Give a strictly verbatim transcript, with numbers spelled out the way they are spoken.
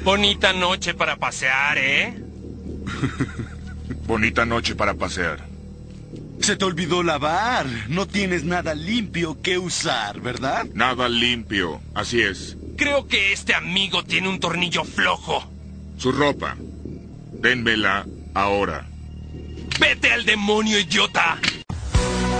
Bonita noche para pasear, ¿eh? Bonita noche para pasear. Se te olvidó lavar. No tienes nada limpio que usar, ¿verdad? Nada limpio, así es. Creo que este amigo tiene un tornillo flojo. Su ropa. Dénmela ahora. ¡Vete al demonio, idiota!